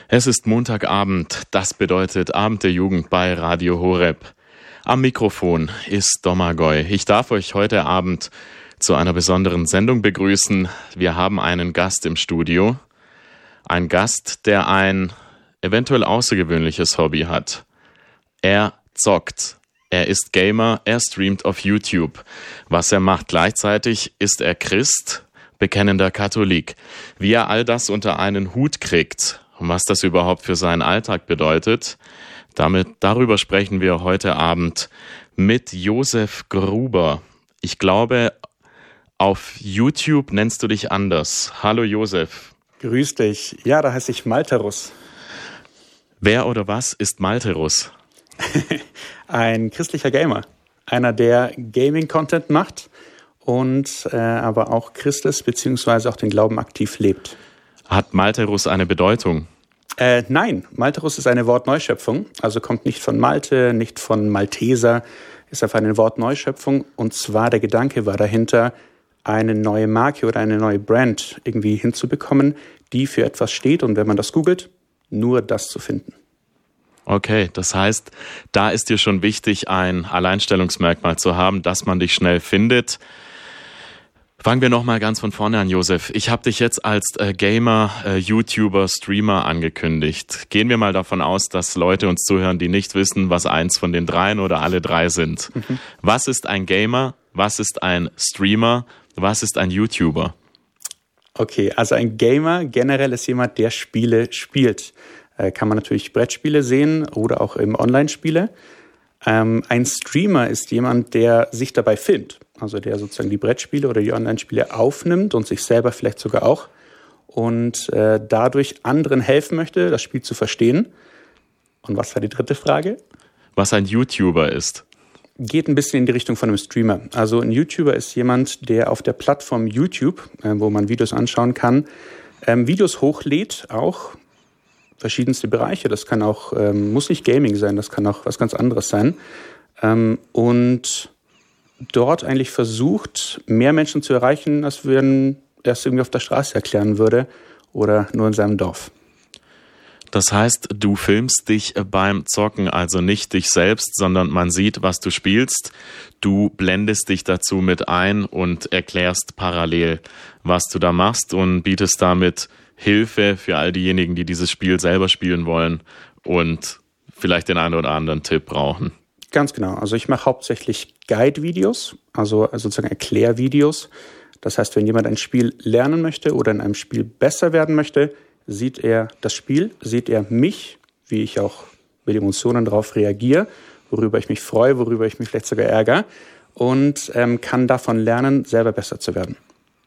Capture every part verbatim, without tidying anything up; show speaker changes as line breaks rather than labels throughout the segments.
Es ist Montagabend, das bedeutet Abend der Jugend bei Radio Horeb. Am Mikrofon ist Domagoj. Ich darf euch heute Abend zu einer besonderen Sendung begrüßen. Wir haben einen Gast im Studio. Ein Gast, der ein eventuell außergewöhnliches Hobby hat. Er zockt. Er ist Gamer, er streamt auf YouTube. Was er macht, gleichzeitig ist er Christ, bekennender Katholik. Wie er all das unter einen Hut kriegt und was das überhaupt für seinen Alltag bedeutet, damit, darüber sprechen wir heute Abend mit Josef Gruber. Ich glaube, auf YouTube nennst du dich anders. Hallo Josef.
Grüß dich. Ja, da heiße ich Malterus.
Wer oder was ist Malterus?
Ein christlicher Gamer. Einer, der Gaming-Content macht und äh, aber auch Christ ist, beziehungsweise auch den Glauben aktiv lebt.
Hat Malterus eine Bedeutung?
Äh, nein, Malterus ist eine Wortneuschöpfung, also kommt nicht von Malte, nicht von Malteser, ist einfach eine Wortneuschöpfung. Und zwar der Gedanke war dahinter, eine neue Marke oder eine neue Brand irgendwie hinzubekommen, die für etwas steht und wenn man das googelt, nur das zu finden.
Okay, das heißt, da ist dir schon wichtig, ein Alleinstellungsmerkmal zu haben, dass man dich schnell findet. Fangen wir nochmal ganz von vorne an, Josef. Ich habe dich jetzt als äh, Gamer, äh, YouTuber, Streamer angekündigt. Gehen wir mal davon aus, dass Leute uns zuhören, die nicht wissen, was eins von den dreien oder alle drei sind. Mhm. Was ist ein Gamer? Was ist ein Streamer? Was ist ein YouTuber?
Okay, also ein Gamer generell ist jemand, der Spiele spielt. Äh, kann man natürlich Brettspiele sehen oder auch eben Online-Spiele. Ähm, ein Streamer ist jemand, der sich dabei filmt. Also der sozusagen die Brettspiele oder die Online-Spiele aufnimmt und sich selber vielleicht sogar auch. Und äh, dadurch anderen helfen möchte, das Spiel zu verstehen. Und was war die dritte Frage?
Was ein YouTuber ist.
Geht ein bisschen in die Richtung von einem Streamer. Also ein YouTuber ist jemand, der auf der Plattform YouTube, äh, wo man Videos anschauen kann, ähm, Videos hochlädt, auch verschiedenste Bereiche. Das kann auch, ähm, muss nicht Gaming sein, das kann auch was ganz anderes sein. Ähm, und dort eigentlich versucht, mehr Menschen zu erreichen, als wenn er es irgendwie auf der Straße erklären würde oder nur in seinem Dorf.
Das heißt, du filmst dich beim Zocken, also nicht dich selbst, sondern man sieht, was du spielst. Du blendest dich dazu mit ein und erklärst parallel, was du da machst und bietest damit Hilfe für all diejenigen, die dieses Spiel selber spielen wollen und vielleicht den einen oder anderen Tipp brauchen.
Ganz genau. Also ich mache hauptsächlich Guide-Videos, also sozusagen Erklärvideos. Das heißt, wenn jemand ein Spiel lernen möchte oder in einem Spiel besser werden möchte, sieht er das Spiel, sieht er mich, wie ich auch mit Emotionen darauf reagiere, worüber ich mich freue, worüber ich mich vielleicht sogar ärgere und ähm, kann davon lernen, selber besser zu werden.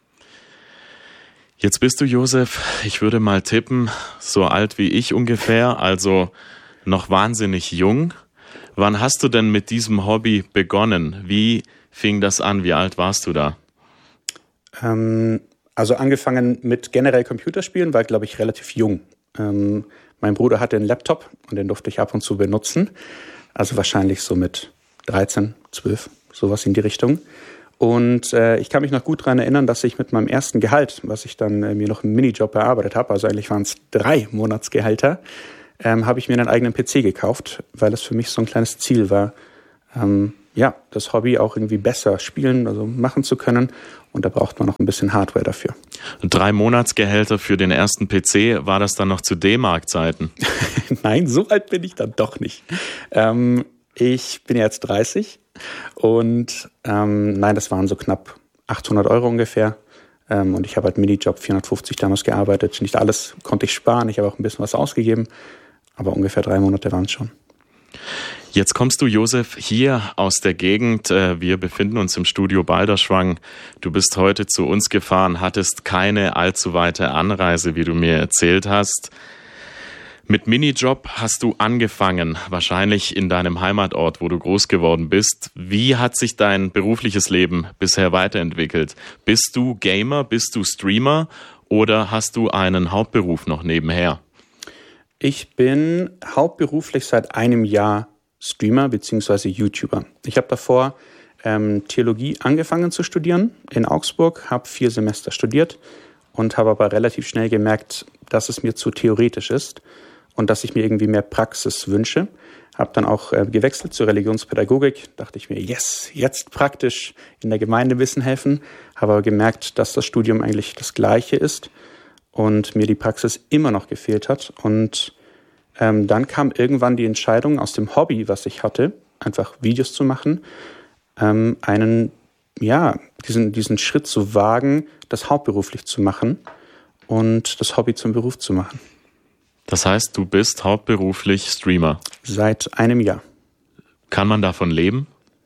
Jetzt bist du, Josef, ich würde mal tippen, so alt wie ich ungefähr, also noch wahnsinnig jung. Wann hast du denn mit diesem Hobby begonnen? Wie fing das an? Wie alt warst du da?
Ähm, also angefangen mit generell Computerspielen war, glaube ich, relativ jung. Ähm, mein Bruder hatte einen Laptop und den durfte ich ab und zu benutzen. Also wahrscheinlich so mit dreizehn, zwölf, sowas in die Richtung. Und äh, ich kann mich noch gut daran erinnern, dass ich mit meinem ersten Gehalt, was ich dann äh, mir noch im Minijob erarbeitet habe, also eigentlich waren es drei Monatsgehälter, ähm, habe ich mir einen eigenen P C gekauft, weil es für mich so ein kleines Ziel war, ähm, ja, das Hobby auch irgendwie besser spielen, also machen zu können. Und da braucht man noch ein bisschen Hardware dafür.
Drei Monatsgehälter für den ersten P C, war das dann noch zu D-Mark-Zeiten?
Nein, so alt bin ich dann doch nicht. Ähm, ich bin jetzt dreißig und ähm, nein, das waren so knapp achthundert Euro ungefähr. Ähm, und ich habe halt Minijob vierhundertfünfzig damals gearbeitet. Nicht alles konnte ich sparen, ich habe auch ein bisschen was ausgegeben, aber ungefähr drei Monate waren es schon.
Jetzt kommst du, Josef, hier aus der Gegend. Wir befinden uns im Studio Balderschwang. Du bist heute zu uns gefahren, hattest keine allzu weite Anreise, wie du mir erzählt hast. Mit Minijob hast du angefangen, wahrscheinlich in deinem Heimatort, wo du groß geworden bist. Wie hat sich dein berufliches Leben bisher weiterentwickelt? Bist du Gamer, bist du Streamer oder hast du einen Hauptberuf noch nebenher?
Ich bin hauptberuflich seit einem Jahr Streamer bzw. YouTuber. Ich habe davor ähm, Theologie angefangen zu studieren in Augsburg, habe vier Semester studiert und habe aber relativ schnell gemerkt, dass es mir zu theoretisch ist und dass ich mir irgendwie mehr Praxis wünsche. Habe dann auch äh, gewechselt zur Religionspädagogik. Dachte ich mir, yes, jetzt praktisch in der Gemeinde Wissen helfen. Habe aber gemerkt, dass das Studium eigentlich das Gleiche ist und mir die Praxis immer noch gefehlt hat. Und ähm, dann kam irgendwann die Entscheidung aus dem Hobby, was ich hatte, einfach Videos zu machen, ähm, einen, ja, diesen, diesen Schritt zu wagen, das hauptberuflich zu machen und das Hobby zum Beruf zu machen.
Das heißt, du bist hauptberuflich Streamer?
Seit einem Jahr.
Kann man davon leben?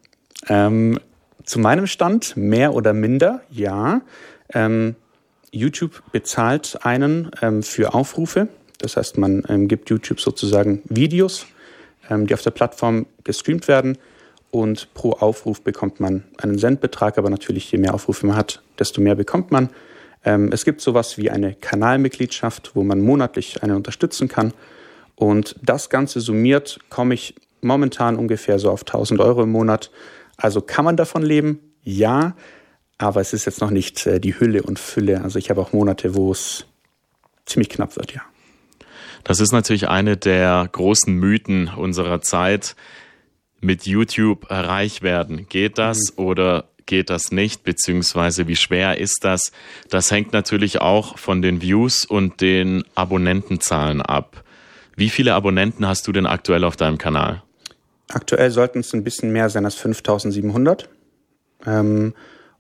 Ähm, zu meinem Stand mehr oder minder, ja. Ähm, YouTube bezahlt einen ähm, für Aufrufe. Das heißt, man ähm, gibt YouTube sozusagen Videos, ähm, die auf der Plattform gestreamt werden. Und pro Aufruf bekommt man einen Centbetrag. Aber natürlich, je mehr Aufrufe man hat, desto mehr bekommt man. Es gibt sowas wie eine Kanalmitgliedschaft, wo man monatlich einen unterstützen kann. Und das Ganze summiert, komme ich momentan ungefähr so auf tausend Euro im Monat. Also kann man davon leben? Ja, aber es ist jetzt noch nicht die Hülle und Fülle. Also ich habe auch Monate, wo es ziemlich knapp wird, ja.
Das ist natürlich eine der großen Mythen unserer Zeit. Mit YouTube reich werden. Geht das mhm. oder geht das nicht, beziehungsweise wie schwer ist das? Das hängt natürlich auch von den Views und den Abonnentenzahlen ab. Wie viele Abonnenten hast du denn aktuell auf deinem Kanal?
Aktuell sollten es ein bisschen mehr sein als fünftausendsiebenhundert. Ähm,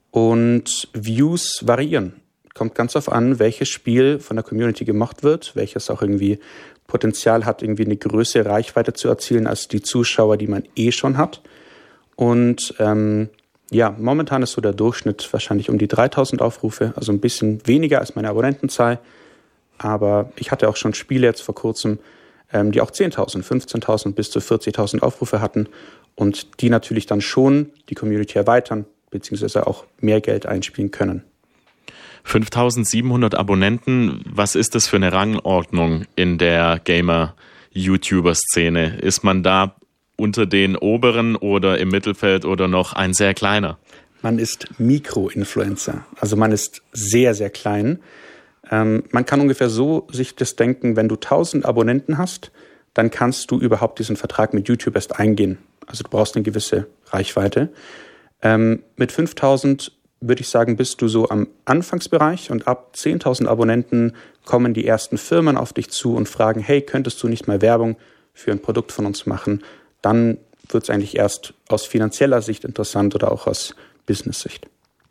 und Views variieren. Kommt ganz darauf an, welches Spiel von der Community gemocht wird, welches auch irgendwie Potenzial hat, irgendwie eine größere Reichweite zu erzielen als die Zuschauer, die man eh schon hat. Und ähm, ja, momentan ist so der Durchschnitt wahrscheinlich um die dreitausend Aufrufe, also ein bisschen weniger als meine Abonnentenzahl. Aber ich hatte auch schon Spiele jetzt vor kurzem, ähm, die auch zehntausend, fünfzehntausend bis zu vierzigtausend Aufrufe hatten und die natürlich dann schon die Community erweitern, beziehungsweise auch mehr Geld einspielen können.
fünftausendsiebenhundert Abonnenten, was ist das für eine Rangordnung in der Gamer-YouTuber-Szene? Ist man da unter den oberen oder im Mittelfeld oder noch ein sehr kleiner?
Man ist Mikro-Influencer, also man ist sehr, sehr klein. Ähm, man kann ungefähr so sich das denken, wenn du tausend Abonnenten hast, dann kannst du überhaupt diesen Vertrag mit YouTube erst eingehen. Also du brauchst eine gewisse Reichweite. Ähm, mit fünftausend würde ich sagen, bist du so am Anfangsbereich und ab zehntausend Abonnenten kommen die ersten Firmen auf dich zu und fragen, hey, könntest du nicht mal Werbung für ein Produkt von uns machen? Dann wird es eigentlich erst aus finanzieller Sicht interessant oder auch aus Business-Sicht.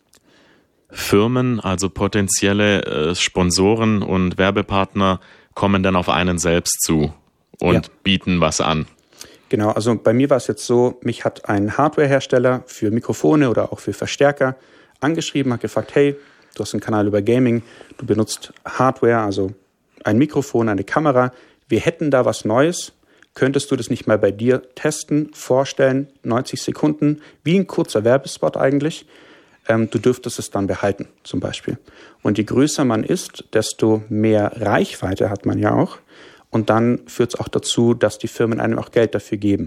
Firmen, also potenzielle äh, Sponsoren und Werbepartner, kommen dann auf einen selbst zu und ja. bieten was an.
Genau, also bei mir war es jetzt so, mich hat ein Hardware-Hersteller für Mikrofone oder auch für Verstärker angeschrieben, hat gefragt, hey, du hast einen Kanal über Gaming, du benutzt Hardware, also ein Mikrofon, eine Kamera, wir hätten da was Neues. Könntest du das nicht mal bei dir testen, vorstellen, neunzig Sekunden, wie ein kurzer Werbespot eigentlich. Ähm, du dürftest es dann behalten, zum Beispiel. Und je größer man ist, desto mehr Reichweite hat man ja auch. Und dann führt es auch dazu, dass die Firmen einem auch Geld dafür geben.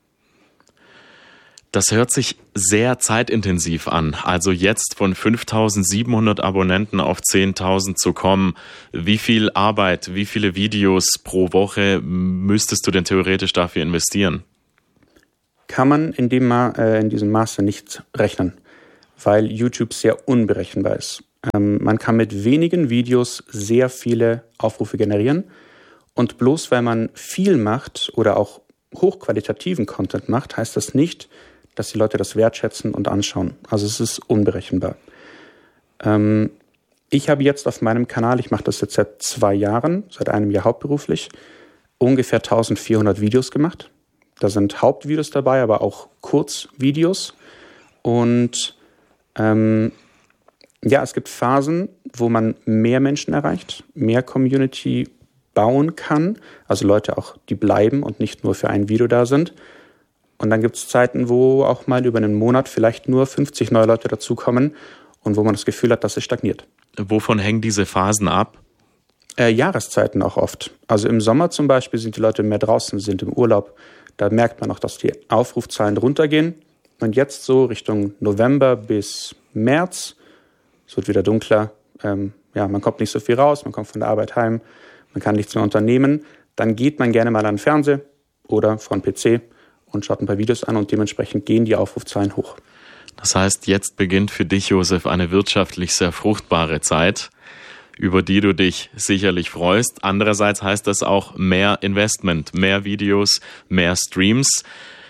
Das hört sich sehr zeitintensiv an. Also jetzt von fünftausendsiebenhundert Abonnenten auf zehntausend zu kommen. Wie viel Arbeit, wie viele Videos pro Woche müsstest du denn theoretisch dafür investieren?
Kann man in, dem Ma- äh, in diesem Maße nicht rechnen, weil YouTube sehr unberechenbar ist. Ähm, man kann mit wenigen Videos sehr viele Aufrufe generieren. Und bloß weil man viel macht oder auch hochqualitativen Content macht, heißt das nicht, dass die Leute das wertschätzen und anschauen. Also es ist unberechenbar. Ähm, ich habe jetzt auf meinem Kanal, ich mache das jetzt seit zwei Jahren, seit einem Jahr hauptberuflich, ungefähr eintausendvierhundert Videos gemacht. Da sind Hauptvideos dabei, aber auch Kurzvideos. Und ähm, ja, es gibt Phasen, wo man mehr Menschen erreicht, mehr Community bauen kann. Also Leute auch, die bleiben und nicht nur für ein Video da sind. Und dann gibt es Zeiten, wo auch mal über einen Monat vielleicht nur fünfzig neue Leute dazukommen und wo man das Gefühl hat, dass es stagniert.
Wovon hängen diese Phasen ab?
Äh, Jahreszeiten auch oft. Also im Sommer zum Beispiel sind die Leute mehr draußen, sind im Urlaub. Da merkt man auch, dass die Aufrufzahlen runtergehen. Und jetzt so Richtung November bis März, es wird wieder dunkler. Ähm, ja, man kommt nicht so viel raus, man kommt von der Arbeit heim, man kann nichts mehr unternehmen. dann geht man gerne mal an den Fernseher oder vor den P C und schaut ein paar Videos an und dementsprechend gehen die Aufrufzahlen hoch.
Das heißt, jetzt beginnt für dich, Josef, eine wirtschaftlich sehr fruchtbare Zeit, über die du dich sicherlich freust. Andererseits heißt das auch mehr Investment, mehr Videos, mehr Streams.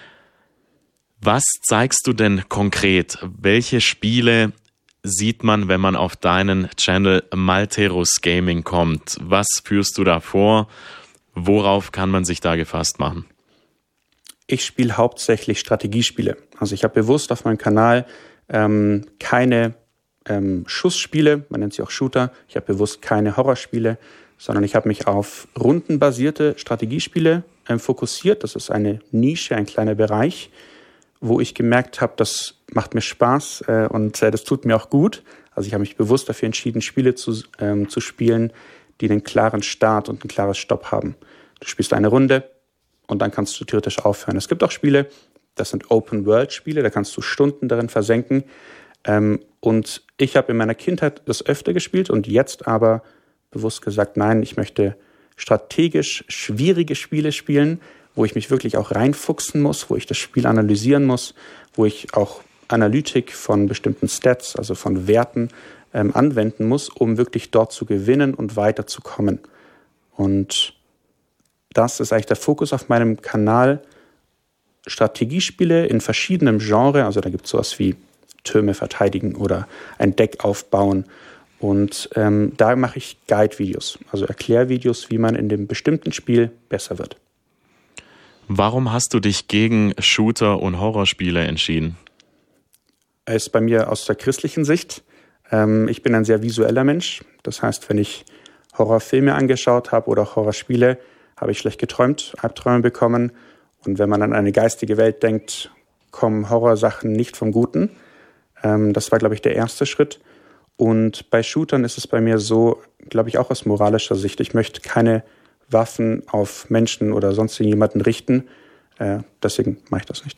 Was zeigst du denn konkret? Welche Spiele sieht man, wenn man auf deinen Channel Malteros Gaming kommt? Was führst du da vor? Worauf kann man sich da gefasst machen?
Ich spiele hauptsächlich Strategiespiele. Also ich habe bewusst auf meinem Kanal ähm, keine ähm, Schussspiele, man nennt sie auch Shooter. Ich habe bewusst keine Horrorspiele, sondern ich habe mich auf rundenbasierte Strategiespiele ähm, fokussiert. Das ist eine Nische, ein kleiner Bereich, wo ich gemerkt habe, das macht mir Spaß äh, und äh, das tut mir auch gut. Also ich habe mich bewusst dafür entschieden, Spiele zu, ähm, zu spielen, die einen klaren Start und ein klares Stopp haben. Du spielst eine Runde und dann kannst du theoretisch aufhören. Es gibt auch Spiele, das sind Open-World-Spiele, da kannst du Stunden darin versenken. Ähm, und ich habe in meiner Kindheit das öfter gespielt und jetzt aber bewusst gesagt, nein, ich möchte strategisch schwierige Spiele spielen, wo ich mich wirklich auch reinfuchsen muss, wo ich das Spiel analysieren muss, wo ich auch Analytik von bestimmten Stats, also von Werten, ähm, anwenden muss, um wirklich dort zu gewinnen und weiterzukommen. Und das ist eigentlich der Fokus auf meinem Kanal. Strategiespiele in verschiedenem Genre, also da gibt es sowas wie Türme verteidigen oder ein Deck aufbauen. Und ähm, da mache ich Guide-Videos, also Erklärvideos, wie man in dem bestimmten Spiel besser wird.
Warum hast du dich gegen Shooter und Horrorspiele entschieden?
Es ist bei mir aus der christlichen Sicht. Ähm, ich bin ein sehr visueller Mensch. Das heißt, wenn ich Horrorfilme angeschaut habe oder Horrorspiele, habe ich schlecht geträumt, Albträume bekommen. Und wenn man an eine geistige Welt denkt, kommen Horrorsachen nicht vom Guten. Ähm, das war, glaube ich, der erste Schritt. Und bei Shootern ist es bei mir so, glaube ich, auch aus moralischer Sicht. Ich möchte keine Waffen auf Menschen oder sonst jemanden richten. Äh, deswegen mache ich das nicht.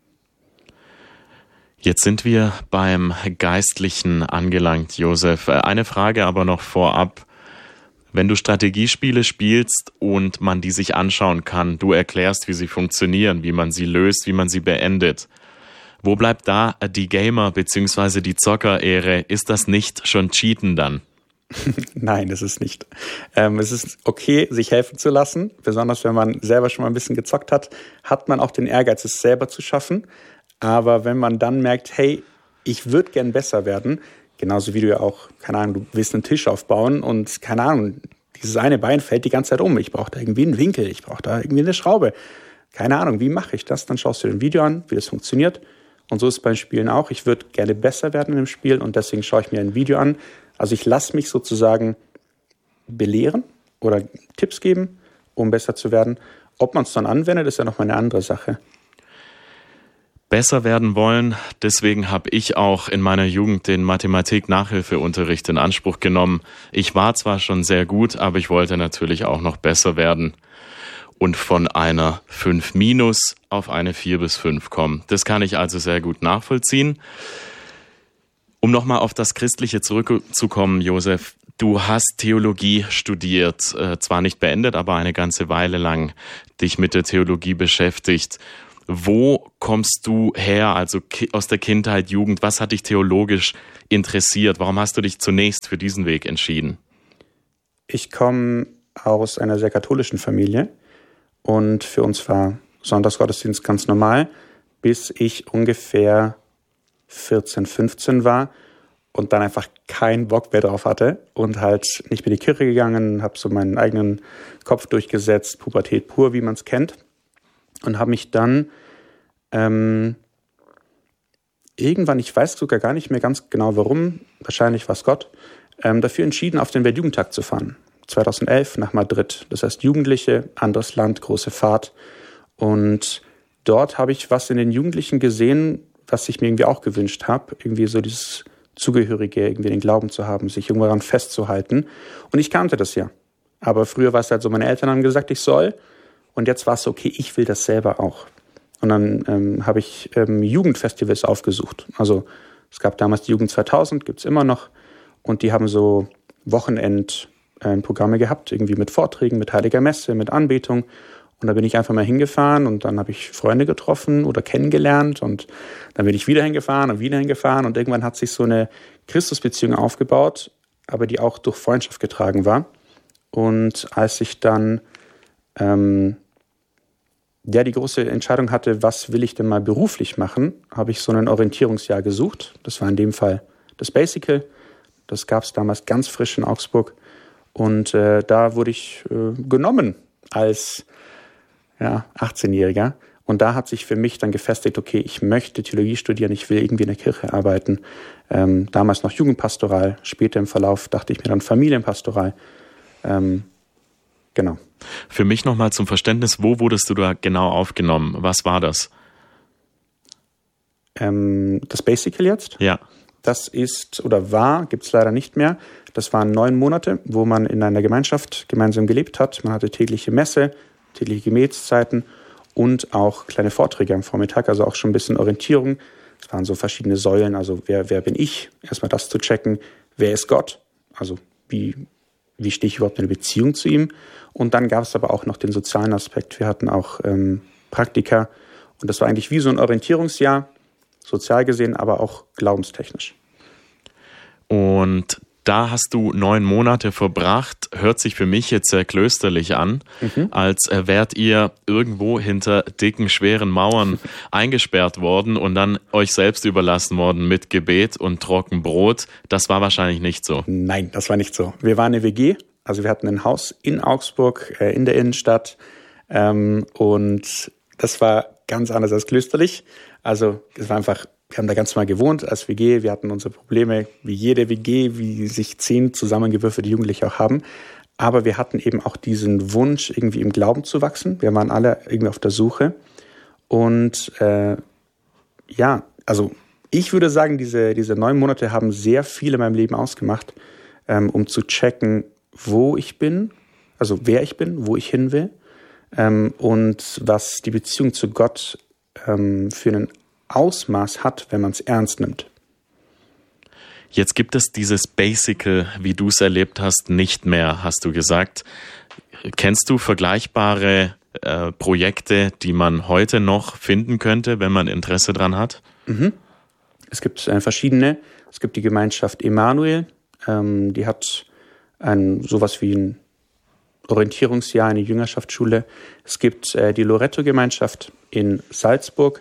Jetzt sind wir beim Geistlichen angelangt, Josef. Eine Frage aber noch vorab. Wenn du Strategiespiele spielst und man die sich anschauen kann, du erklärst, wie sie funktionieren, wie man sie löst, wie man sie beendet. Wo bleibt da die Gamer- bzw. die Zocker-Ehre? Ist das nicht schon Cheaten dann?
Nein, das ist nicht. Ähm, es ist okay, sich helfen zu lassen. Besonders wenn man selber schon mal ein bisschen gezockt hat, hat man auch den Ehrgeiz, es selber zu schaffen. Aber wenn man dann merkt, hey, ich würde gern besser werden, genauso wie du ja auch, keine Ahnung, du willst einen Tisch aufbauen und keine Ahnung, dieses eine Bein fällt die ganze Zeit um. Ich brauche da irgendwie einen Winkel, ich brauche da irgendwie eine Schraube. Keine Ahnung, wie mache ich das? Dann schaust du dir ein Video an, wie das funktioniert. Und so ist es beim Spielen auch. Ich würde gerne besser werden in dem Spiel und deswegen schaue ich mir ein Video an. Also ich lasse mich sozusagen belehren oder Tipps geben, um besser zu werden. Ob man es dann anwendet, ist ja nochmal eine andere Sache.
Besser werden wollen, deswegen habe ich auch in meiner Jugend den Mathematik-Nachhilfeunterricht in Anspruch genommen. Ich war zwar schon sehr gut, aber ich wollte natürlich auch noch besser werden und von einer fünf minus auf eine vier bis fünf kommen. Das kann ich also sehr gut nachvollziehen. Um nochmal auf das Christliche zurückzukommen, Josef, du hast Theologie studiert, äh, zwar nicht beendet, aber eine ganze Weile lang dich mit der Theologie beschäftigt. Wo kommst du her, also aus der Kindheit, Jugend? Was hat dich theologisch interessiert? Warum hast du dich zunächst für diesen Weg entschieden?
Ich komme aus einer sehr katholischen Familie und für uns war Sonntagsgottesdienst ganz normal, bis ich ungefähr vierzehn, fünfzehn war und dann einfach keinen Bock mehr drauf hatte und halt nicht mehr in die Kirche gegangen, habe so meinen eigenen Kopf durchgesetzt, Pubertät pur, wie man es kennt. Und habe mich dann ähm, irgendwann, ich weiß sogar gar nicht mehr ganz genau warum, wahrscheinlich war es Gott, ähm, dafür entschieden, auf den Weltjugendtag zu fahren. zweitausendelf nach Madrid. Das heißt Jugendliche, anderes Land, große Fahrt. Und dort habe ich was in den Jugendlichen gesehen, was ich mir irgendwie auch gewünscht habe. Irgendwie so dieses Zugehörige, irgendwie den Glauben zu haben, sich irgendwo daran festzuhalten. Und ich kannte das ja. Aber früher war es halt so, meine Eltern haben gesagt, ich soll. Und jetzt war es so, okay, ich will das selber auch. Und dann ähm, habe ich ähm, Jugendfestivals aufgesucht. Also es gab damals die Jugend zweitausend, gibt es immer noch. Und die haben so Wochenend-Events äh, Programme gehabt, irgendwie mit Vorträgen, mit Heiliger Messe, mit Anbetung. Und da bin ich einfach mal hingefahren und dann habe ich Freunde getroffen oder kennengelernt und dann bin ich wieder hingefahren und wieder hingefahren und irgendwann hat sich so eine Christusbeziehung aufgebaut, aber die auch durch Freundschaft getragen war. Und als ich dann ähm, ja, die große Entscheidung hatte, was will ich denn mal beruflich machen, habe ich so ein Orientierungsjahr gesucht. Das war in dem Fall das Basical. Das gab es damals ganz frisch in Augsburg. Und äh, da wurde ich äh, genommen als ja, achtzehnjähriger. Und da hat sich für mich dann gefestigt, okay, ich möchte Theologie studieren, ich will irgendwie in der Kirche arbeiten. Ähm, damals noch Jugendpastoral, später im Verlauf dachte ich mir dann Familienpastoral. Ähm, genau.
Für mich nochmal zum Verständnis, wo wurdest du da genau aufgenommen? Was war das?
Ähm, das Basical jetzt?
Ja.
Das ist oder war, gibt es leider nicht mehr. Das waren neun Monate, wo man in einer Gemeinschaft gemeinsam gelebt hat. Man hatte tägliche Messe, tägliche Gebetszeiten und auch kleine Vorträge am Vormittag, also auch schon ein bisschen Orientierung. Es waren so verschiedene Säulen, also wer, wer bin ich? Erstmal das zu checken. Wer ist Gott? Also wie, wie stehe ich überhaupt in einer Beziehung zu ihm? Und dann gab es aber auch noch den sozialen Aspekt. Wir hatten auch ähm, Praktika und das war eigentlich wie so ein Orientierungsjahr, sozial gesehen, aber auch glaubenstechnisch.
Und da hast du neun Monate verbracht, hört sich für mich jetzt sehr klösterlich an, mhm. als wärt ihr irgendwo hinter dicken, schweren Mauern eingesperrt worden und dann euch selbst überlassen worden mit Gebet und Trockenbrot. Das war wahrscheinlich nicht so.
Nein, das war nicht so. Wir waren eine W G, also wir hatten ein Haus in Augsburg, äh, in der Innenstadt ähm, und das war ganz anders als klösterlich. Also es war einfach... Wir haben da ganz normal gewohnt als W G. Wir hatten unsere Probleme, wie jede W G, wie sich zehn zusammengewürfelte Jugendliche auch haben. Aber wir hatten eben auch diesen Wunsch, irgendwie im Glauben zu wachsen. Wir waren alle irgendwie auf der Suche. Und äh, ja, also ich würde sagen, diese, diese neun Monate haben sehr viel in meinem Leben ausgemacht, ähm, um zu checken, wo ich bin, also wer ich bin, wo ich hin will ähm, und was die Beziehung zu Gott ähm, für einen Ausmaß hat, wenn man es ernst nimmt.
Jetzt gibt es dieses Basical, wie du es erlebt hast, nicht mehr, hast du gesagt. Kennst du vergleichbare äh, Projekte, die man heute noch finden könnte, wenn man Interesse dran hat?
Mhm. Es gibt äh, verschiedene. Es gibt die Gemeinschaft Emanuel, ähm, die hat ein, sowas wie ein Orientierungsjahr, eine Jüngerschaftsschule. Es gibt äh, die Loretto-Gemeinschaft in Salzburg.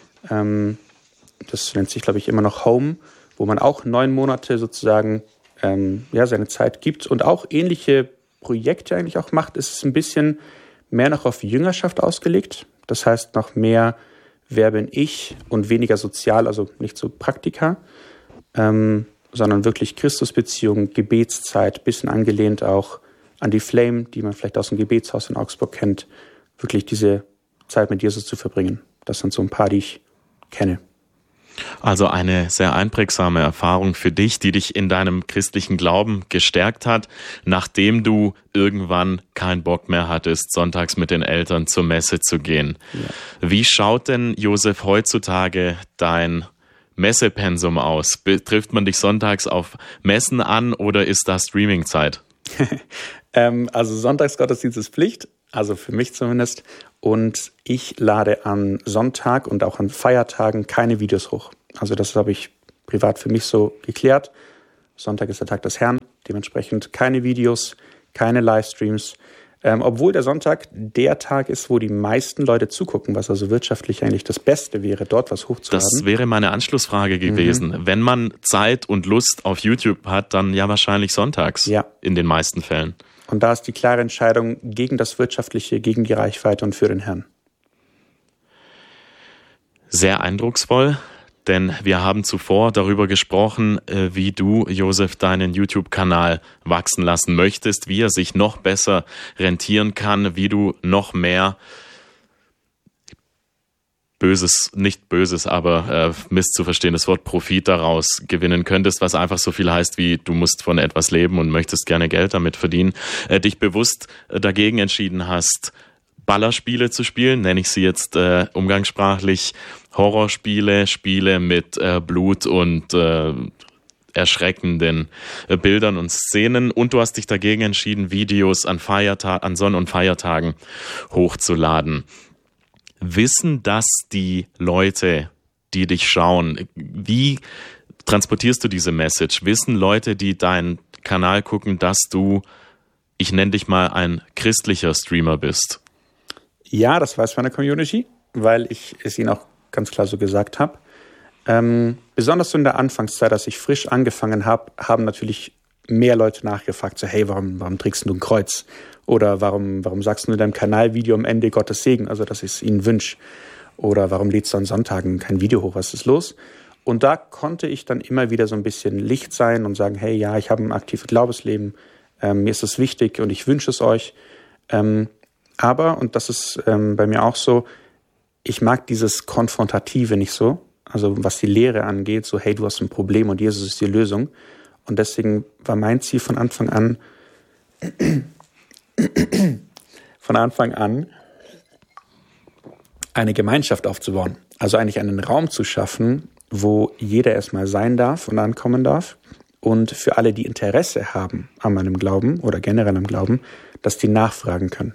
Das nennt sich, glaube ich, immer noch Home, wo man auch neun Monate sozusagen ähm, ja, seine Zeit gibt und auch ähnliche Projekte eigentlich auch macht. Es ist ein bisschen mehr noch auf Jüngerschaft ausgelegt. Das heißt noch mehr, wer bin ich und weniger sozial, also nicht so Praktika, ähm, sondern wirklich Christusbeziehung, Gebetszeit, bisschen angelehnt auch an die Flame, die man vielleicht aus dem Gebetshaus in Augsburg kennt, wirklich diese Zeit mit Jesus zu verbringen. Das sind so ein paar, die ich kenne.
Also eine sehr einprägsame Erfahrung für dich, die dich in deinem christlichen Glauben gestärkt hat, nachdem du irgendwann keinen Bock mehr hattest, sonntags mit den Eltern zur Messe zu gehen. Ja. Wie schaut denn, Josef, heutzutage dein Messepensum aus? Trifft man dich sonntags auf Messen an oder ist das Streamingzeit?
ähm, also Sonntagsgottesdienst ist Pflicht, also für mich zumindest. Und ich lade an Sonntag und auch an Feiertagen keine Videos hoch. Also das habe ich privat für mich so geklärt. Sonntag ist der Tag des Herrn, dementsprechend keine Videos, keine Livestreams. Ähm, obwohl der Sonntag der Tag ist, wo die meisten Leute zugucken, was also wirtschaftlich eigentlich das Beste wäre, dort was hochzuladen.
Das wäre meine Anschlussfrage gewesen. Mhm. Wenn man Zeit und Lust auf YouTube hat, dann ja wahrscheinlich sonntags, ja, in den meisten Fällen.
Und da ist die klare Entscheidung gegen das Wirtschaftliche, gegen die Reichweite und für den Herrn.
Sehr eindrucksvoll, denn wir haben zuvor darüber gesprochen, wie du, Josef, deinen YouTube-Kanal wachsen lassen möchtest, wie er sich noch besser rentieren kann, wie du noch mehr Böses, nicht Böses, aber äh, misszuverstehendes Wort, Profit daraus gewinnen könntest, was einfach so viel heißt wie, du musst von etwas leben und möchtest gerne Geld damit verdienen, äh, dich bewusst äh, dagegen entschieden hast, Ballerspiele zu spielen, nenne ich sie jetzt äh, umgangssprachlich, Horrorspiele, Spiele mit äh, Blut und äh, erschreckenden Bildern und Szenen. Und du hast dich dagegen entschieden, Videos an Feierta- an Sonn- und Feiertagen hochzuladen. Wissen das die Leute, die dich schauen? Wie transportierst du diese Message? Wissen Leute, die deinen Kanal gucken, dass du, ich nenne dich mal, ein christlicher Streamer bist?
Ja, das weiß meine Community, weil ich es ihnen auch ganz klar so gesagt habe. Ähm, besonders so in der Anfangszeit, als ich frisch angefangen habe, haben natürlich mehr Leute nachgefragt, so hey, warum, warum trägst du ein Kreuz? Oder warum, warum sagst du in deinem Kanalvideo am Ende Gottes Segen, also dass ich es ihnen wünsche? Oder warum lädst du an Sonntagen kein Video hoch, was ist los? Und da konnte ich dann immer wieder so ein bisschen Licht sein und sagen, hey, ja, ich habe ein aktives Glaubensleben, ähm, mir ist es wichtig und ich wünsche es euch. Ähm, aber, und das ist ähm, bei mir auch so, ich mag dieses Konfrontative nicht so, also was die Lehre angeht, so hey, du hast ein Problem und Jesus ist die Lösung. Und deswegen war mein Ziel von Anfang an, von Anfang an, eine Gemeinschaft aufzubauen. Also eigentlich einen Raum zu schaffen, wo jeder erstmal sein darf und ankommen darf. Und für alle, die Interesse haben an meinem Glauben oder generell am Glauben, dass die nachfragen können.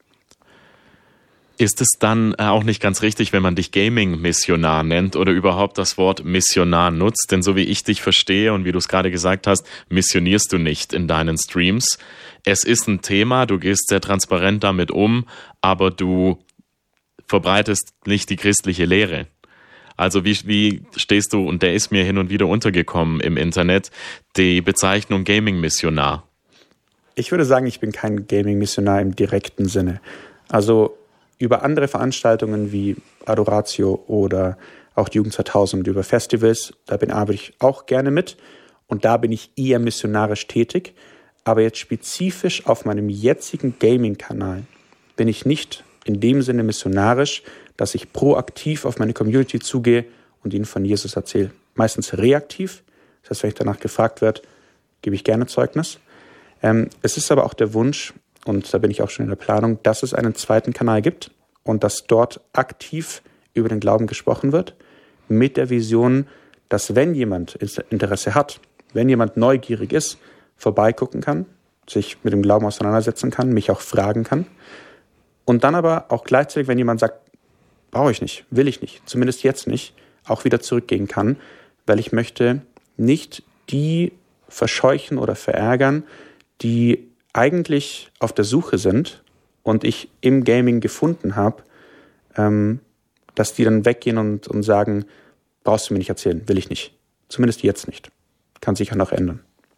Ist es dann auch nicht ganz richtig, wenn man dich Gaming-Missionar nennt oder überhaupt das Wort Missionar nutzt? Denn so wie ich dich verstehe und wie du es gerade gesagt hast, missionierst du nicht in deinen Streams. Es ist ein Thema, du gehst sehr transparent damit um, aber du verbreitest nicht die christliche Lehre. Also wie, wie stehst du, und der ist mir hin und wieder untergekommen im Internet, die Bezeichnung Gaming-Missionar?
Ich würde sagen, ich bin kein Gaming-Missionar im direkten Sinne. Also über andere Veranstaltungen wie Adoratio oder auch die Jugend zweitausend, über Festivals, da bin arbeite ich auch gerne mit und da bin ich eher missionarisch tätig. Aber jetzt spezifisch auf meinem jetzigen Gaming-Kanal bin ich nicht in dem Sinne missionarisch, dass ich proaktiv auf meine Community zugehe und ihnen von Jesus erzähle. Meistens reaktiv, das heißt, wenn ich danach gefragt werde, gebe ich gerne Zeugnis. Ähm, es ist aber auch der Wunsch, und da bin ich auch schon in der Planung, dass es einen zweiten Kanal gibt und dass dort aktiv über den Glauben gesprochen wird, mit der Vision, dass wenn jemand Interesse hat, wenn jemand neugierig ist, vorbeigucken kann, sich mit dem Glauben auseinandersetzen kann, mich auch fragen kann. Und dann aber auch gleichzeitig, wenn jemand sagt, brauche ich nicht, will ich nicht, zumindest jetzt nicht, auch wieder zurückgehen kann, weil ich möchte nicht die verscheuchen oder verärgern, die eigentlich auf der Suche sind und ich im Gaming gefunden habe, ähm, dass die dann weggehen und, und sagen, brauchst du mir nicht erzählen, will ich nicht. Zumindest jetzt nicht. Kann sich ja noch ändern.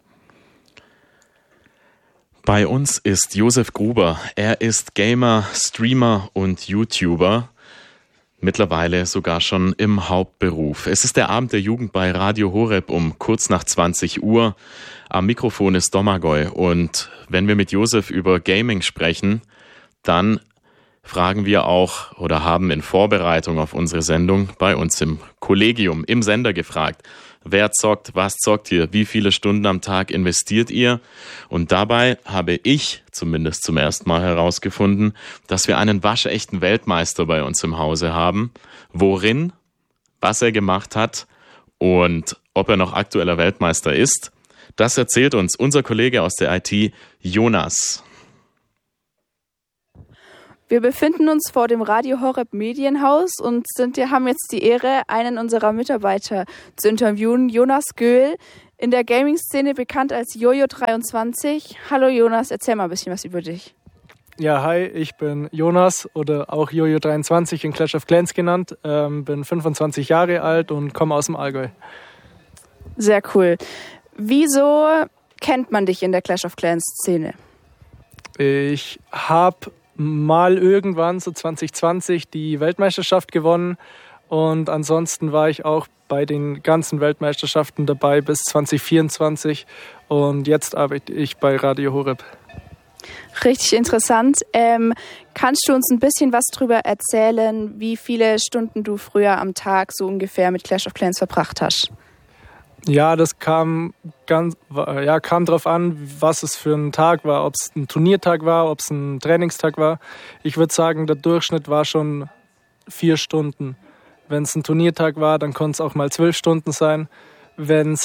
Bei uns ist Josef Gruber. Er ist Gamer, Streamer und YouTuber. Mittlerweile sogar schon im Hauptberuf. Es ist der Abend der Jugend bei Radio Horeb um kurz nach zwanzig Uhr. Am Mikrofon ist Domagoj. Und wenn wir mit Josef über Gaming sprechen, dann fragen wir auch oder haben in Vorbereitung auf unsere Sendung bei uns im Kollegium, im Sender gefragt, wer zockt, was zockt ihr, wie viele Stunden am Tag investiert ihr? Und dabei habe ich zumindest zum ersten Mal herausgefunden, dass wir einen waschechten Weltmeister bei uns im Hause haben. Worin, was er gemacht hat und ob er noch aktueller Weltmeister ist, das erzählt uns unser Kollege aus der I T, Jonas.
Wir befinden uns vor dem Radio Horeb Medienhaus und sind, wir haben jetzt die Ehre, einen unserer Mitarbeiter zu interviewen, Jonas Göhl, in der Gaming-Szene bekannt als Jojo dreiundzwanzig. Hallo Jonas, erzähl mal ein bisschen was über dich.
Ja, hi, ich bin Jonas oder auch Jojo dreiundzwanzig in Clash of Clans genannt, ähm, bin fünfundzwanzig Jahre alt und komme aus dem Allgäu.
Sehr cool. Wieso kennt man dich in der Clash of Clans-Szene?
Ich habe mal irgendwann so zwanzig zwanzig die Weltmeisterschaft gewonnen und ansonsten war ich auch bei den ganzen Weltmeisterschaften dabei bis zwanzig vierundzwanzig und jetzt arbeite ich bei Radio Horeb.
Richtig interessant. Ähm, kannst du uns ein bisschen was darüber erzählen, wie viele Stunden du früher am Tag so ungefähr mit Clash of Clans verbracht hast?
Ja, das kam ganz, ja, kam drauf an, was es für ein Tag war, ob es ein Turniertag war, ob es ein Trainingstag war. Ich würde sagen, der Durchschnitt war schon vier Stunden. Wenn es ein Turniertag war, dann konnte es auch mal zwölf Stunden sein. Wenn es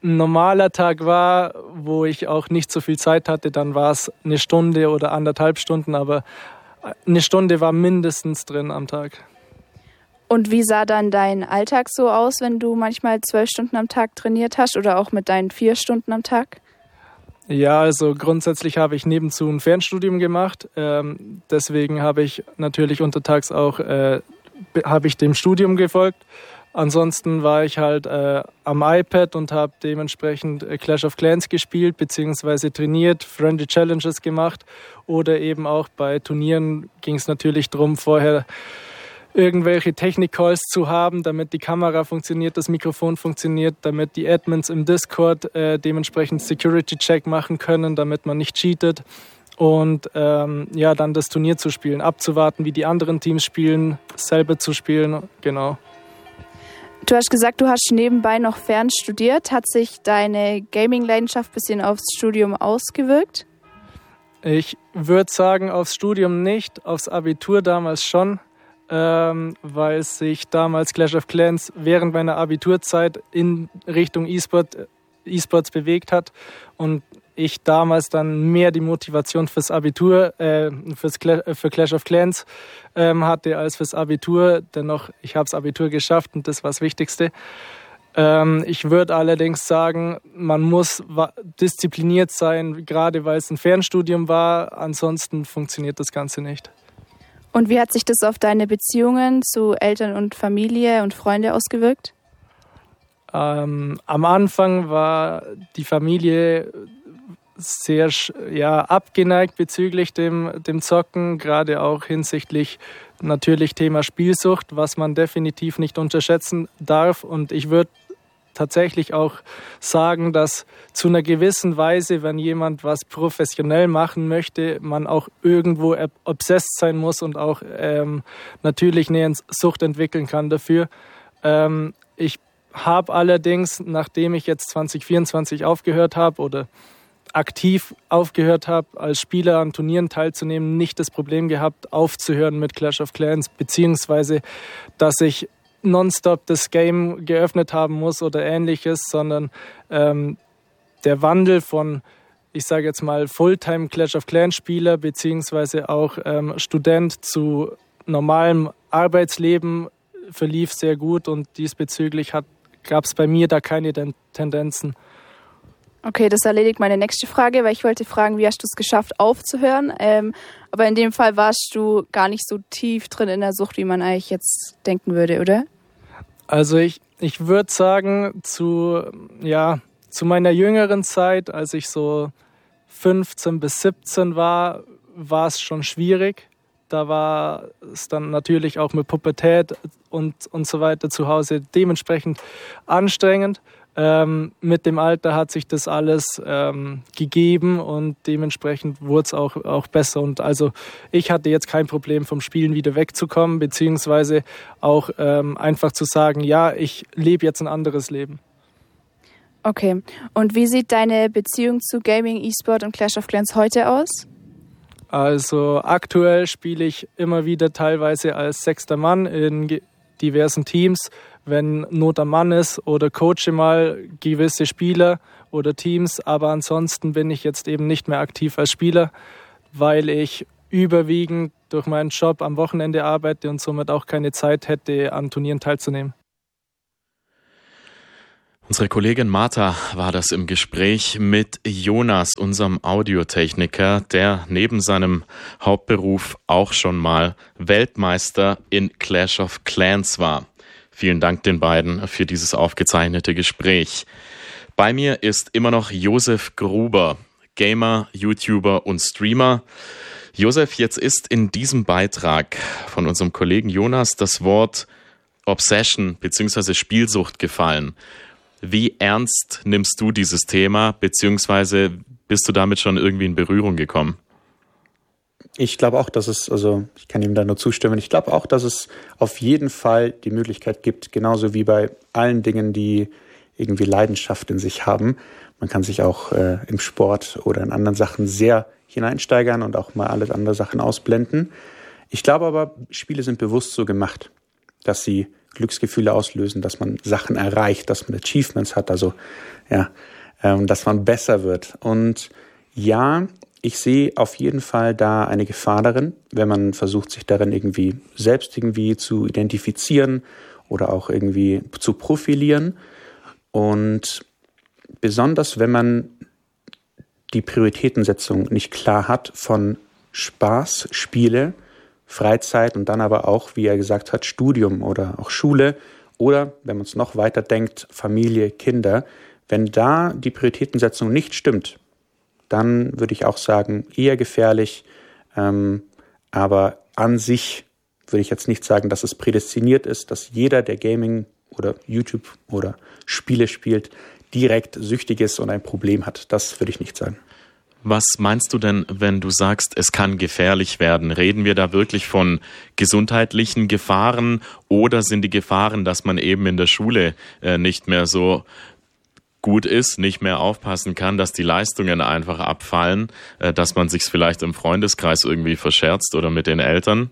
ein normaler Tag war, wo ich auch nicht so viel Zeit hatte, dann war es eine Stunde oder anderthalb Stunden, aber eine Stunde war mindestens drin am Tag.
Und wie sah dann dein Alltag so aus, wenn du manchmal zwölf Stunden am Tag trainiert hast oder auch mit deinen vier Stunden am Tag?
Ja, also grundsätzlich habe ich nebenzu ein Fernstudium gemacht. Ähm, deswegen habe ich natürlich untertags auch äh, habe ich dem Studium gefolgt. Ansonsten war ich halt äh, am iPad und habe dementsprechend äh, Clash of Clans gespielt beziehungsweise trainiert, Friendly Challenges gemacht oder eben auch bei Turnieren ging es natürlich darum, vorher irgendwelche Technik-Calls zu haben, damit die Kamera funktioniert, das Mikrofon funktioniert, damit die Admins im Discord äh, dementsprechend Security-Check machen können, damit man nicht cheatet und ähm, ja, dann das Turnier zu spielen, abzuwarten, wie die anderen Teams spielen, selber zu spielen, genau.
Du hast gesagt, du hast nebenbei noch fern studiert. Hat sich deine Gaming-Leidenschaft ein bisschen aufs Studium ausgewirkt?
Ich würde sagen, aufs Studium nicht, aufs Abitur damals schon, ähm, weil sich damals Clash of Clans während meiner Abiturzeit in Richtung E-Sport, E-Sports bewegt hat und ich damals dann mehr die Motivation fürs Abitur, äh, fürs Cla- für Clash of Clans ähm, hatte als fürs Abitur. Dennoch, ich habe das Abitur geschafft und das war das Wichtigste. Ähm, ich würde allerdings sagen, man muss wa- diszipliniert sein, gerade weil es ein Fernstudium war. Ansonsten funktioniert das Ganze nicht.
Und wie hat sich das auf deine Beziehungen zu Eltern und Familie und Freunde ausgewirkt?
Ähm, am Anfang war die Familie sehr ja, abgeneigt bezüglich dem, dem Zocken, gerade auch hinsichtlich natürlich Thema Spielsucht, was man definitiv nicht unterschätzen darf. Und ich würde tatsächlich auch sagen, dass zu einer gewissen Weise, wenn jemand was professionell machen möchte, man auch irgendwo obsessed sein muss und auch ähm, natürlich eine Sucht entwickeln kann dafür. Ähm, ich habe allerdings, nachdem ich jetzt zwanzig vierundzwanzig aufgehört habe oder aktiv aufgehört habe, als Spieler an Turnieren teilzunehmen, nicht das Problem gehabt, aufzuhören mit Clash of Clans, beziehungsweise, dass ich nonstop das Game geöffnet haben muss oder ähnliches, sondern ähm, der Wandel von, ich sage jetzt mal, Fulltime Clash of Clans Spieler, beziehungsweise auch ähm, Student zu normalem Arbeitsleben verlief sehr gut und diesbezüglich gab es bei mir da keine Tendenzen.
Okay, das erledigt meine nächste Frage, weil ich wollte fragen, wie hast du es geschafft, aufzuhören? Ähm, aber in dem Fall warst du gar nicht so tief drin in der Sucht, wie man eigentlich jetzt denken würde, oder?
Also ich, ich würde sagen, zu, ja, zu meiner jüngeren Zeit, als ich so fünfzehn bis siebzehn war, war es schon schwierig. Da war es dann natürlich auch mit Pubertät und, und so weiter zu Hause dementsprechend anstrengend. Ähm, mit dem Alter hat sich das alles ähm, gegeben und dementsprechend wurde es auch, auch besser. Und also ich hatte jetzt kein Problem, vom Spielen wieder wegzukommen, beziehungsweise auch ähm, einfach zu sagen, ja, ich lebe jetzt ein anderes Leben.
Okay, und wie sieht deine Beziehung zu Gaming, E-Sport und Clash of Clans heute aus?
Also aktuell spiele ich immer wieder teilweise als sechster Mann in ge- diversen Teams, wenn Not am Mann ist, oder coache mal gewisse Spieler oder Teams, aber ansonsten bin ich jetzt eben nicht mehr aktiv als Spieler, weil ich überwiegend durch meinen Job am Wochenende arbeite und somit auch keine Zeit hätte, an Turnieren teilzunehmen.
Unsere Kollegin Martha war das im Gespräch mit Jonas, unserem Audiotechniker, der neben seinem Hauptberuf auch schon mal Weltmeister in Clash of Clans war. Vielen Dank den beiden für dieses aufgezeichnete Gespräch. Bei mir ist immer noch Josef Gruber, Gamer, YouTuber und Streamer. Josef, jetzt ist in diesem Beitrag von unserem Kollegen Jonas das Wort Obsession bzw. Spielsucht gefallen. Wie ernst nimmst du dieses Thema, beziehungsweise bist du damit schon irgendwie in Berührung gekommen?
Ich glaube auch, dass es, also ich kann ihm da nur zustimmen, ich glaube auch, dass es auf jeden Fall die Möglichkeit gibt, genauso wie bei allen Dingen, die irgendwie Leidenschaft in sich haben. Man kann sich auch äh, im Sport oder in anderen Sachen sehr hineinsteigern und auch mal alle anderen Sachen ausblenden. Ich glaube aber, Spiele sind bewusst so gemacht, dass sie Glücksgefühle auslösen, dass man Sachen erreicht, dass man Achievements hat, also ja, ähm, dass man besser wird. Und ja, ich sehe auf jeden Fall da eine Gefahr darin, wenn man versucht, sich darin irgendwie selbst irgendwie zu identifizieren oder auch irgendwie zu profilieren. Und besonders, wenn man die Prioritätensetzung nicht klar hat von Spaß, Spiele, Freizeit und dann aber auch, wie er gesagt hat, Studium oder auch Schule oder, wenn man es noch weiter denkt, Familie, Kinder. Wenn da die Prioritätensetzung nicht stimmt, dann würde ich auch sagen, eher gefährlich. Ähm, aber an sich würde ich jetzt nicht sagen, dass es prädestiniert ist, dass jeder, der Gaming oder YouTube oder Spiele spielt, direkt süchtig ist und ein Problem hat. Das würde ich nicht sagen.
Was meinst du denn, wenn du sagst, es kann gefährlich werden? Reden wir da wirklich von gesundheitlichen Gefahren oder sind die Gefahren, dass man eben in der Schule äh, nicht mehr so gut ist, nicht mehr aufpassen kann, dass die Leistungen einfach abfallen, äh, dass man sich vielleicht im Freundeskreis irgendwie verscherzt oder mit den Eltern?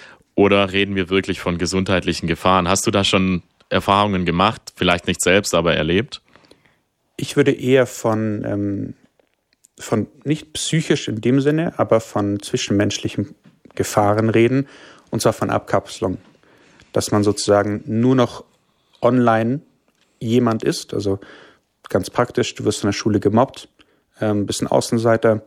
Oder reden wir wirklich von gesundheitlichen Gefahren? Hast du da schon Erfahrungen gemacht? Vielleicht nicht selbst, aber erlebt?
Ich würde eher von, ähm, von nicht psychisch in dem Sinne, aber von zwischenmenschlichen Gefahren reden, und zwar von Abkapselung. Dass man sozusagen nur noch online jemand ist, also ganz praktisch, du wirst in der Schule gemobbt, ähm, bist ein Außenseiter,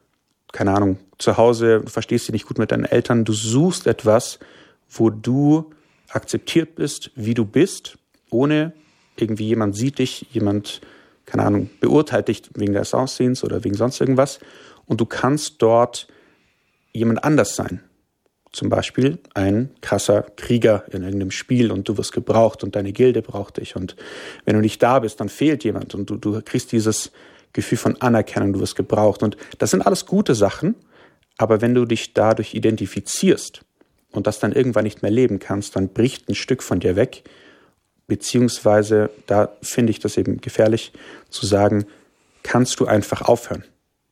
keine Ahnung, zu Hause, du verstehst dich nicht gut mit deinen Eltern, du suchst etwas, wo du akzeptiert bist, wie du bist, ohne irgendwie jemand sieht dich, jemand, keine Ahnung, beurteilt dich wegen deines Aussehens oder wegen sonst irgendwas und du kannst dort jemand anders sein. Zum Beispiel ein krasser Krieger in irgendeinem Spiel und du wirst gebraucht und deine Gilde braucht dich und wenn du nicht da bist, dann fehlt jemand und du, du kriegst dieses Gefühl von Anerkennung, du wirst gebraucht und das sind alles gute Sachen, aber wenn du dich dadurch identifizierst und das dann irgendwann nicht mehr leben kannst, dann bricht ein Stück von dir weg, beziehungsweise da finde ich das eben gefährlich zu sagen, kannst du einfach aufhören.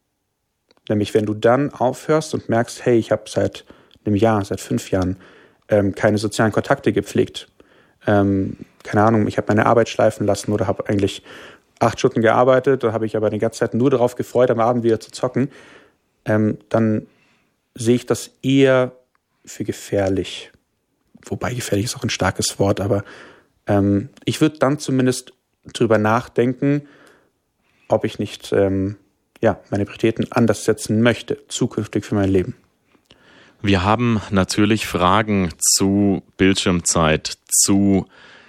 Nämlich wenn du dann aufhörst und merkst, hey, ich habe seit einem Jahr, seit fünf Jahren ähm, keine sozialen Kontakte gepflegt. Ähm, keine Ahnung, ich habe meine Arbeit schleifen lassen oder habe eigentlich acht Stunden gearbeitet, da habe ich aber die ganze Zeit nur darauf gefreut, am Abend wieder zu zocken. Ähm, dann sehe ich das eher für gefährlich. Wobei gefährlich ist auch ein starkes Wort, aber ähm, ich würde dann zumindest drüber nachdenken, ob ich nicht ähm, ja, meine Prioritäten anders setzen möchte, zukünftig für mein Leben.
Wir haben natürlich Fragen zu Bildschirmzeit, zu,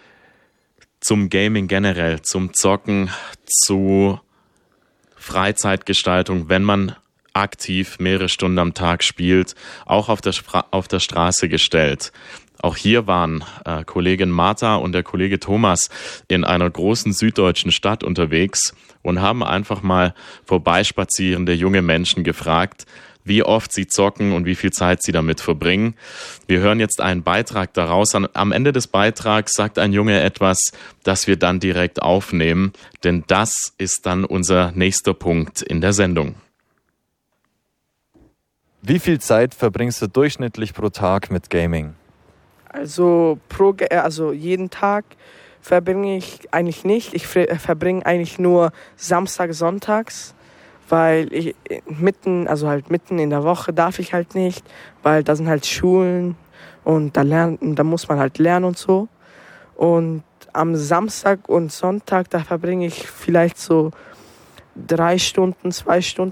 zum Gaming generell, zum Zocken, zu Freizeitgestaltung, wenn man aktiv mehrere Stunden am Tag spielt, auch auf der, Spra- auf der Straße gestellt. Auch hier waren äh, Kollegin Martha und der Kollege Thomas in einer großen süddeutschen Stadt unterwegs und haben einfach mal vorbeispazierende junge Menschen gefragt, wie oft sie zocken und wie viel Zeit sie damit verbringen. Wir hören jetzt einen Beitrag daraus. Am Ende des Beitrags sagt ein Junge etwas, das wir dann direkt aufnehmen, denn das ist dann unser nächster Punkt in der Sendung.
Wie viel Zeit verbringst du durchschnittlich pro Tag mit Gaming?
Also, pro, also jeden Tag verbringe ich eigentlich nicht. Ich verbringe eigentlich nur Samstag, Sonntags. Weil ich mitten, also halt mitten in der Woche darf ich halt nicht, weil da sind halt Schulen und da lernen, da muss man halt lernen und so. Und am Samstag und Sonntag, da verbringe ich vielleicht so drei Stunden, zwei Stunden